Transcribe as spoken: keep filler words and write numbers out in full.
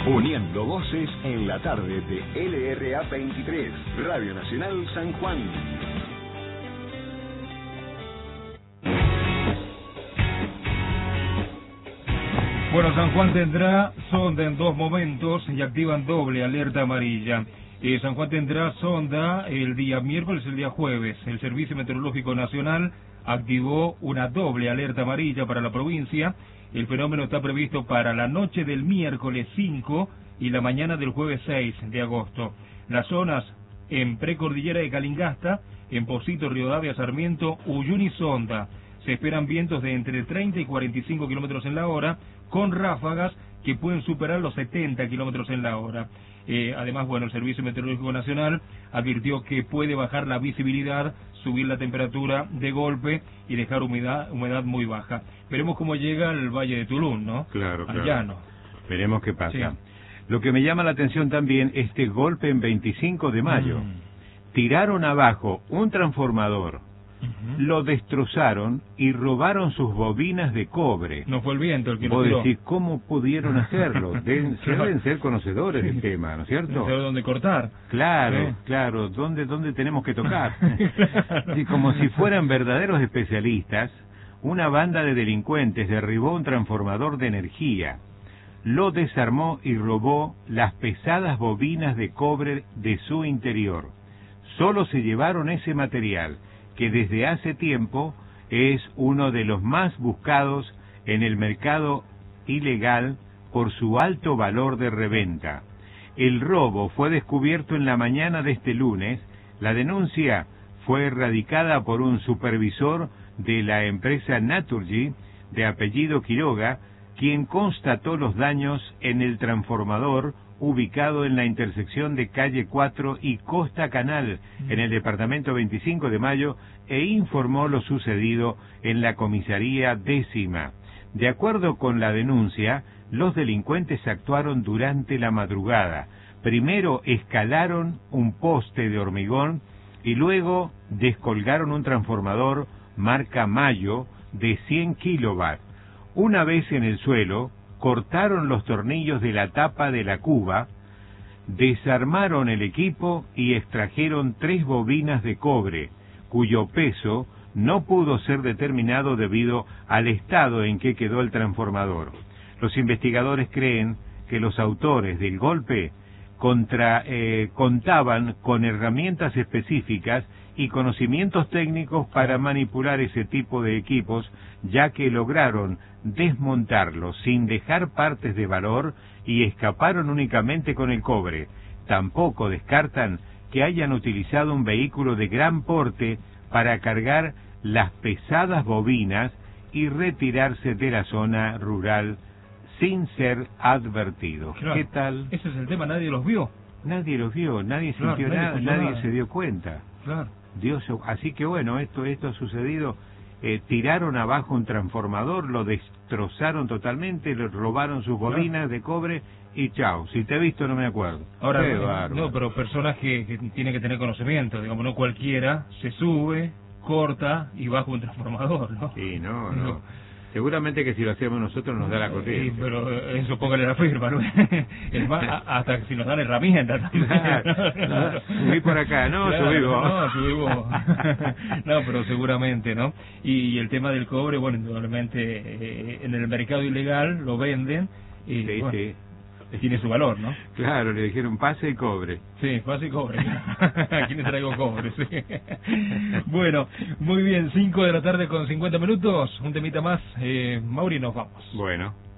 Uniendo voces en la tarde de L R A veintitrés, Radio Nacional San Juan. Bueno, San Juan tendrá sonda en dos momentos y activan doble alerta amarilla. Eh, San Juan tendrá sonda el día miércoles y el día jueves. El Servicio Meteorológico Nacional activó una doble alerta amarilla para la provincia. El fenómeno está previsto para la noche del miércoles cinco y la mañana del jueves seis de agosto. Las zonas en precordillera de Calingasta, en Pocito, Rivadavia, Sarmiento, Uyuni y Sonda. Se esperan vientos de entre treinta y cuarenta y cinco kilómetros en la hora, con ráfagas que pueden superar los setenta kilómetros en la hora. Eh, además, bueno, el Servicio Meteorológico Nacional advirtió que puede bajar la visibilidad, subir la temperatura de golpe y dejar humedad, humedad muy baja. Veremos cómo llega al Valle de Tulum, ¿no? Claro, al claro. llano. Veremos qué pasa. Sí. Lo que me llama la atención también, este golpe en veinticinco de mayo. Mm. Tiraron abajo un transformador, Uh-huh. lo destrozaron y robaron sus bobinas de cobre. No fue el viento el que Vos nos tiró. decís, ¿cómo pudieron hacerlo? Deben, Claro. deben ser conocedores del tema, ¿no es cierto? No saber dónde cortar. Claro, Sí. claro, ¿dónde, dónde tenemos que tocar? Claro. Sí, como si fueran verdaderos especialistas, una banda de delincuentes derribó un transformador de energía, lo desarmó y robó las pesadas bobinas de cobre de su interior. Solo se llevaron ese material, que desde hace tiempo es uno de los más buscados en el mercado ilegal por su alto valor de reventa. El robo fue descubierto en la mañana de este lunes. La denuncia fue radicada por un supervisor de la empresa Naturgy, de apellido Quiroga, quien constató los daños en el transformador ubicado en la intersección de calle cuatro y Costa Canal, en el departamento veinticinco de mayo, e informó lo sucedido en la comisaría décima. De acuerdo con la denuncia, los delincuentes actuaron durante la madrugada. Primero escalaron un poste de hormigón y luego descolgaron un transformador marca Mayo de cien kilovatios. Una vez en el suelo, cortaron los tornillos de la tapa de la cuba, desarmaron el equipo y extrajeron tres bobinas de cobre, cuyo peso no pudo ser determinado debido al estado en que quedó el transformador. Los investigadores creen que los autores del golpe contra, eh, contaban con herramientas específicas y conocimientos técnicos para manipular ese tipo de equipos, ya que lograron desmontarlos sin dejar partes de valor y escaparon únicamente con el cobre. Tampoco descartan que hayan utilizado un vehículo de gran porte para cargar las pesadas bobinas y retirarse de la zona rural sin ser advertidos. Claro. ¿Qué tal? Ese es el tema, nadie los vio. Nadie los vio, nadie Claro, sintió nadie nada, escuchó nadie nada. se dio cuenta. Claro. Dios, así que bueno, esto esto ha sucedido. Eh, tiraron abajo un transformador, lo destrozaron totalmente, le robaron sus bobinas de cobre y chao. Si te he visto no me acuerdo. Ahora, Qué no, bárbaro. no, pero personas que, que tienen que tener conocimiento, digamos, no cualquiera se sube, corta y baja un transformador, ¿no? Sí, no, no. No. Seguramente que si lo hacemos nosotros nos da la corriente. Sí, pero eso póngale la firma, ¿no? Es más, a- hasta que si nos dan herramientas también. Claro. Subí por acá, no, Claro, subí vos. No, subí vos. No, pero seguramente, ¿no? Y, y el tema del cobre, bueno, indudablemente eh, en el mercado ilegal lo venden y Sí, bueno, sí. tiene su valor, ¿no? Claro, le dijeron pase y cobre. Sí, fácil cobre. Aquí le traigo cobre, sí. Bueno, muy bien, cinco de la tarde con cincuenta minutos, un temita más. Eh, Mauri, nos vamos. Bueno.